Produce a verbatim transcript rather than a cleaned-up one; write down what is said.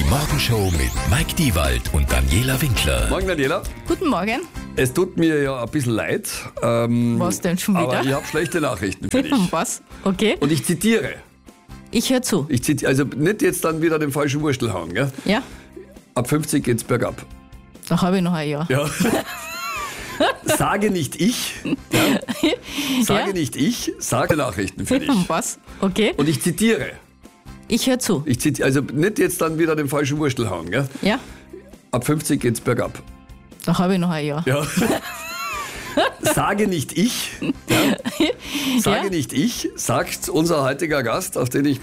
Morgenshow mit Mike Diewald und Daniela Winkler. Morgen, Daniela. Guten Morgen. Es tut mir ja ein bisschen leid. Ähm, Was denn schon wieder? Aber ich habe schlechte Nachrichten für dich. Was? Okay. Und ich zitiere. Ich höre zu. Ich zitiere. Also nicht jetzt dann wieder den falschen Wurstel hauen, gell? Ja? Ab fünfzig geht's bergab. Da habe ich noch ein Jahr. Ja. Sage nicht ich. Ja. Sage Ja? nicht ich. Sage Nachrichten für dich. Was? Okay. Und ich zitiere. Ich höre zu. Ich zitiere. Also nicht jetzt dann wieder den falschen Wurstel hauen, gell? Ja? Ab fünfzig geht's bergab. Da habe ich noch ein Jahr. Ja. Sage nicht ich. Ja. Sage Ja? nicht ich, sagt unser heutiger Gast, auf den ich